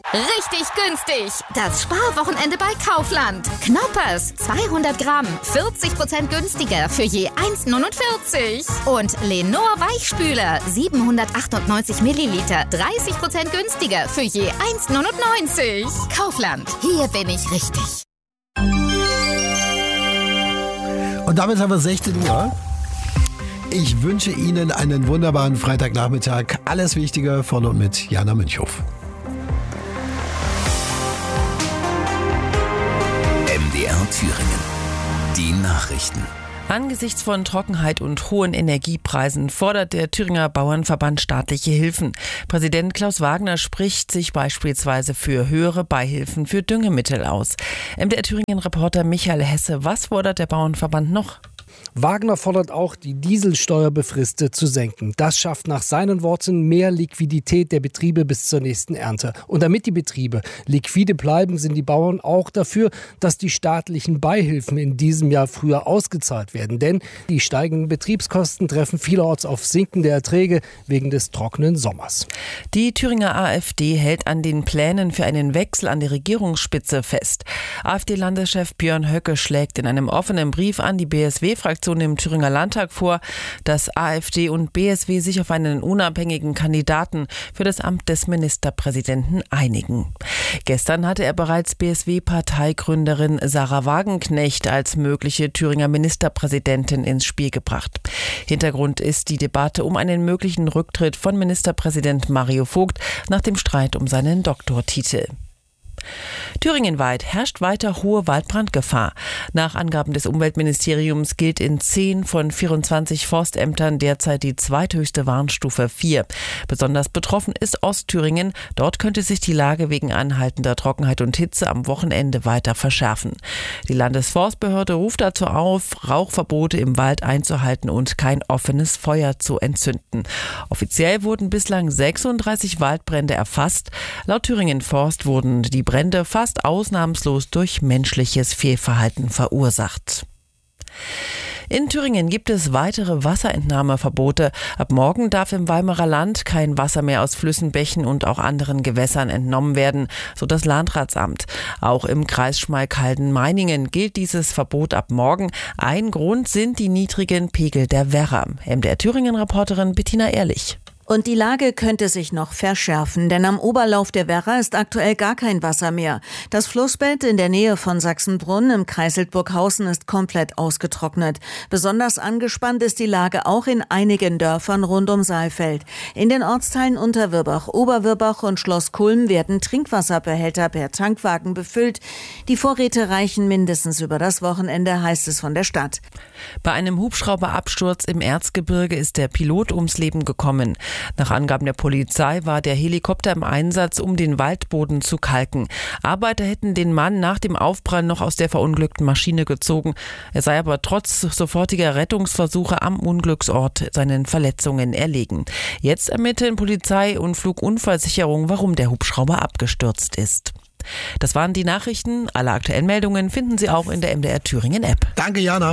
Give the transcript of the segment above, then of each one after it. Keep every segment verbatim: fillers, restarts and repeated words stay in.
Richtig günstig. Das Sparwochenende bei Kaufland. Knoppers zweihundert Gramm, vierzig Prozent günstiger für je eins neunundvierzig. Und Lenor Weichspüler siebenhundertachtundneunzig Milliliter, dreißig Prozent günstiger für je eins neunundneunzig. Kaufland, hier bin ich richtig. Und damit haben wir sechzehn Uhr. Ich wünsche Ihnen einen wunderbaren Freitagnachmittag. Alles Wichtige von und mit Jana Münchhoff. M D R Thüringen. Die Nachrichten. Angesichts von Trockenheit und hohen Energiepreisen fordert der Thüringer Bauernverband staatliche Hilfen. Präsident Klaus Wagner spricht sich beispielsweise für höhere Beihilfen für Düngemittel aus. M D R Thüringen-Reporter Michael Hesse, was fordert der Bauernverband noch? Wagner fordert auch, die Dieselsteuer befristet zu senken. Das schafft nach seinen Worten mehr Liquidität der Betriebe bis zur nächsten Ernte. Und damit die Betriebe liquide bleiben, sind die Bauern auch dafür, dass die staatlichen Beihilfen in diesem Jahr früher ausgezahlt werden. Denn die steigenden Betriebskosten treffen vielerorts auf sinkende Erträge wegen des trockenen Sommers. Die Thüringer AfD hält an den Plänen für einen Wechsel an der Regierungsspitze fest. AfD-Landeschef Björn Höcke schlägt in einem offenen Brief an die B S W-Fraktion im Thüringer Landtag vor, dass AfD und B S W sich auf einen unabhängigen Kandidaten für das Amt des Ministerpräsidenten einigen. Gestern hatte er bereits B S W-Parteigründerin Sarah Wagenknecht als mögliche Thüringer Ministerpräsidentin ins Spiel gebracht. Hintergrund ist die Debatte um einen möglichen Rücktritt von Ministerpräsident Mario Vogt nach dem Streit um seinen Doktortitel. Thüringenweit herrscht weiter hohe Waldbrandgefahr. Nach Angaben des Umweltministeriums gilt in zehn von vierundzwanzig Forstämtern derzeit die zweithöchste Warnstufe vier. Besonders betroffen ist Ostthüringen. Dort könnte sich die Lage wegen anhaltender Trockenheit und Hitze am Wochenende weiter verschärfen. Die Landesforstbehörde ruft dazu auf, Rauchverbote im Wald einzuhalten und kein offenes Feuer zu entzünden. Offiziell wurden bislang sechsunddreißig Waldbrände erfasst. Laut Thüringen Forst wurden die Brände fast ausnahmslos durch menschliches Fehlverhalten verursacht. In Thüringen gibt es weitere Wasserentnahmeverbote. Ab morgen darf im Weimarer Land kein Wasser mehr aus Flüssen, Bächen und auch anderen Gewässern entnommen werden, so das Landratsamt. Auch im Kreis Schmalkalden-Meiningen gilt dieses Verbot ab morgen. Ein Grund sind die niedrigen Pegel der Werra. M D R Thüringen-Reporterin Bettina Ehrlich. Und die Lage könnte sich noch verschärfen, denn am Oberlauf der Werra ist aktuell gar kein Wasser mehr. Das Flussbett in der Nähe von Sachsenbrunn im Kreis Hildburghausen ist komplett ausgetrocknet. Besonders angespannt ist die Lage auch in einigen Dörfern rund um Saalfeld. In den Ortsteilen Unterwirbach, Oberwirbach und Schloss Kulm werden Trinkwasserbehälter per Tankwagen befüllt. Die Vorräte reichen mindestens über das Wochenende, heißt es von der Stadt. Bei einem Hubschrauberabsturz im Erzgebirge ist der Pilot ums Leben gekommen. Nach Angaben der Polizei war der Helikopter im Einsatz, um den Waldboden zu kalken. Arbeiter hätten den Mann nach dem Aufprall noch aus der verunglückten Maschine gezogen. Er sei aber trotz sofortiger Rettungsversuche am Unglücksort seinen Verletzungen erlegen. Jetzt ermitteln Polizei und Flugunfallsicherung, warum der Hubschrauber abgestürzt ist. Das waren die Nachrichten. Alle aktuellen Meldungen finden Sie auch in der M D R Thüringen App. Danke, Jana.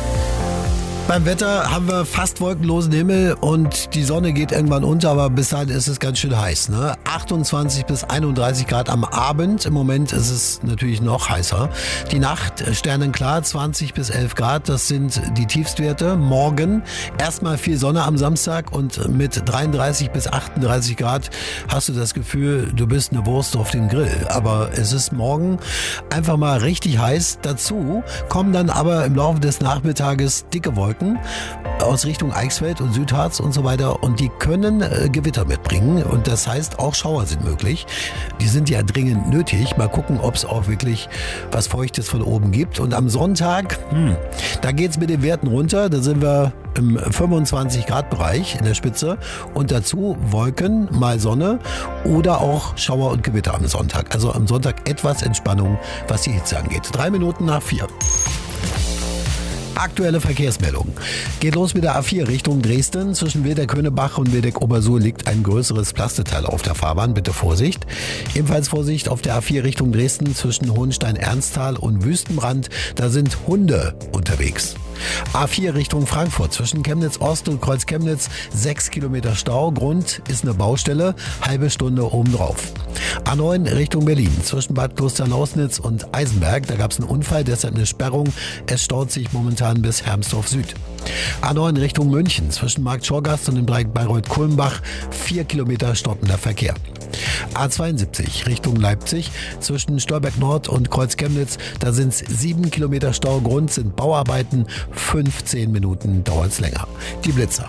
Beim Wetter haben wir fast wolkenlosen Himmel und die Sonne geht irgendwann unter, aber bis dahin ist es ganz schön heiß. Ne? achtundzwanzig bis einunddreißig Grad am Abend. Im Moment ist es natürlich noch heißer. Die Nacht sternenklar, zwanzig bis elf Grad. Das sind die Tiefstwerte. Morgen erstmal viel Sonne am Samstag und mit dreiunddreißig bis achtunddreißig Grad hast du das Gefühl, du bist eine Wurst auf dem Grill. Aber es ist morgen einfach mal richtig heiß. Dazu kommen dann aber im Laufe des Nachmittages dicke Wolken aus Richtung Eichsfeld und Südharz und so weiter und die können äh, Gewitter mitbringen und das heißt auch Schauer sind möglich. Die sind ja dringend nötig. Mal gucken, ob es auch wirklich was Feuchtes von oben gibt und am Sonntag, hm, da geht es mit den Werten runter, da sind wir im fünfundzwanzig Grad Bereich in der Spitze und dazu Wolken, mal Sonne oder auch Schauer und Gewitter am Sonntag. Also am Sonntag etwas Entspannung, was die Hitze angeht. Drei Minuten nach vier. Aktuelle Verkehrsmeldung. Geht los mit der A vier Richtung Dresden. Zwischen Wildeck-Höhnebach und Wildeck-Obersuhl liegt ein größeres Plasteteil auf der Fahrbahn. Bitte Vorsicht. Ebenfalls Vorsicht auf der A vier Richtung Dresden zwischen Hohenstein-Ernsthal und Wüstenbrand. Da sind Hunde unterwegs. A vier Richtung Frankfurt zwischen Chemnitz-Ost und Kreuz Chemnitz. Sechs Kilometer Stau. Grund ist eine Baustelle. Halbe Stunde obendrauf. A neun Richtung Berlin zwischen Bad Klosternaußnitz und Eisenberg. Da gab es einen Unfall, deshalb eine Sperrung. Es staut sich momentan bis Hermsdorf Süd. A neun Richtung München zwischen Markt Schorgast und dem Dreieck Bayreuth-Kulmbach. Vier Kilometer stockender Verkehr. A zweiundsiebzig Richtung Leipzig zwischen Stolberg Nord und Kreuz Chemnitz. Da sind es sieben Kilometer Stau. Grund sind Bauarbeiten. fünfzehn Minuten dauert es länger. Die Blitzer.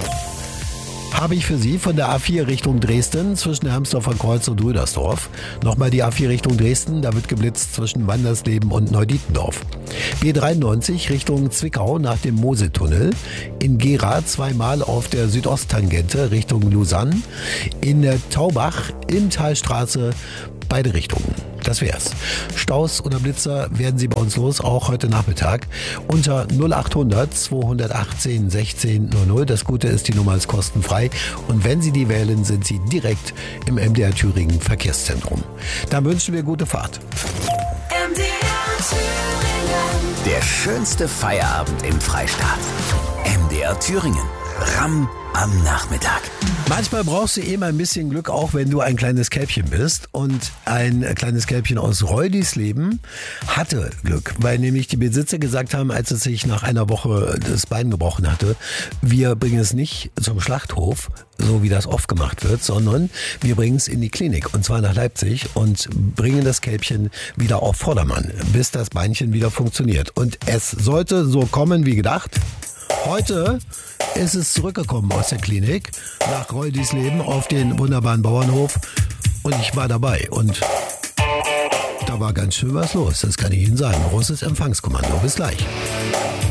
Habe ich für Sie von der A vier Richtung Dresden zwischen Hermsdorfer Kreuz und Rüdersdorf. Nochmal die A vier Richtung Dresden, da wird geblitzt zwischen Wandersleben und Neudietendorf. B dreiundneunzig Richtung Zwickau nach dem Mosetunnel. In Gera zweimal auf der Südosttangente Richtung Lausanne. In Taubach, Inntalstraße, beide Richtungen. Das wär's. Staus oder Blitzer werden Sie bei uns los, auch heute Nachmittag. Unter null achthundert zweihundertachtzehn sechzehn null null. Das Gute ist, die Nummer ist kostenfrei. Und wenn Sie die wählen, sind Sie direkt im M D R Thüringen Verkehrszentrum. Dann wünschen wir gute Fahrt. M D R Thüringen. Der schönste Feierabend im Freistaat. M D R Thüringen. Ramm am Nachmittag. Manchmal brauchst du eben ein bisschen Glück, auch wenn du ein kleines Kälbchen bist. Und ein kleines Kälbchen aus Reudisleben hatte Glück, weil nämlich die Besitzer gesagt haben, als es sich nach einer Woche das Bein gebrochen hatte, wir bringen es nicht zum Schlachthof, so wie das oft gemacht wird, sondern wir bringen es in die Klinik, und zwar nach Leipzig, und bringen das Kälbchen wieder auf Vordermann, bis das Beinchen wieder funktioniert. Und es sollte so kommen wie gedacht. Heute ist es zurückgekommen aus der Klinik nach Reudisleben auf den wunderbaren Bauernhof, und ich war dabei, und da war ganz schön was los, das kann ich Ihnen sagen. Großes Empfangskommando. Bis gleich.